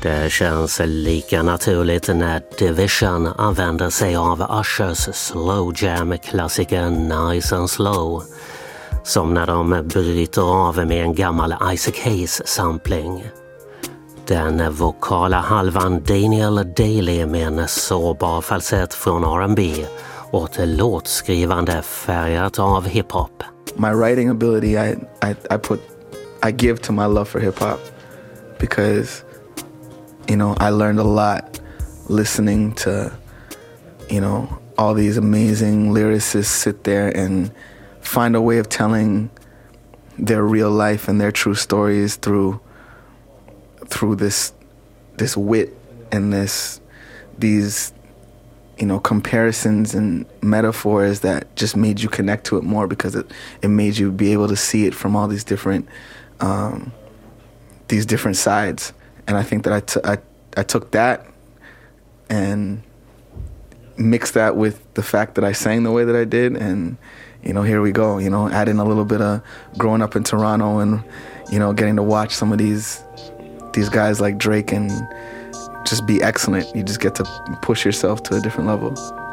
Det känns lika naturligt när Division använder sig av Ushers slow jam-klassiker Nice and Slow som när de bryter av med en gammal Isaac Hayes-sampling. Den vokala halvan Daniel Daly med en sårbar falsett från R&B och ett låtskrivande färgat av hiphop. My writing ability I give to my love for hip-hop because I learned a lot listening to all these amazing lyricists sit there and find a way of telling their real life and their true stories through this wit and these comparisons and metaphors that just made you connect to it more because it made you be able to see it from all these different sides. And I think that I took that and mixed that with the fact that I sang the way that I did, and here we go. Add in a little bit of growing up in Toronto and getting to watch some of these guys like Drake and just be excellent. You just get to push yourself to a different level.